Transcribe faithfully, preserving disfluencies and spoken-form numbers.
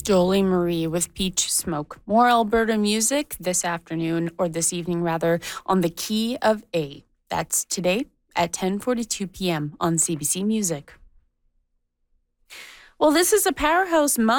Jolie Marie with Peach Smoke. More Alberta music this afternoon, or this evening rather, on the Key of A. That's today at ten forty-two p.m. on C B C Music. Well, this is a Powerhouse month.